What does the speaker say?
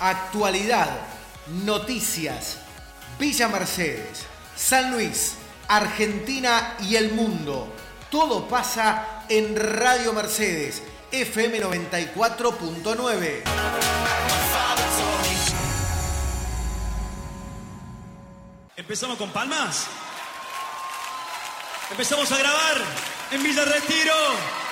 Actualidad, noticias, Villa Mercedes, San Luis, Argentina y el mundo. Todo pasa en Radio Mercedes, FM 94.9. ¿Empezamos con palmas? Empezamos a grabar en Villa Retiro.